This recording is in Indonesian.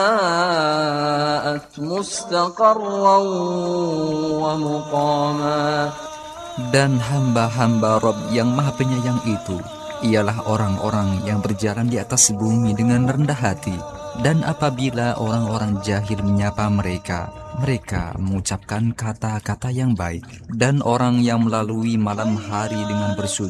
مستقرا ومقاما. Dan hamba-hamba Rabb yang Maha Penyayang itu ialah orang-orang yang berjalan di atas bumi dengan rendah hati. Dan apabila orang-orang jahil menyapa mereka, mereka mengucapkan kata-kata yang baik. Dan orang yang melalui malam hari dengan bersujud